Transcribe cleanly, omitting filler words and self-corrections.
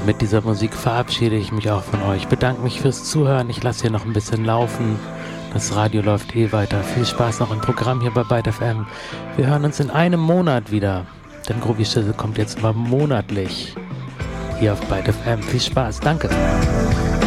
Mit dieser Musik verabschiede ich mich auch von euch. Bedanke mich fürs Zuhören. Ich lasse hier noch ein bisschen laufen. Das Radio läuft eh weiter. Viel Spaß noch im Programm hier bei Byte FM. Wir hören uns in einem Monat wieder. Denn Groovy Schüssel kommt jetzt immer monatlich hier auf Byte FM. Viel Spaß. Danke.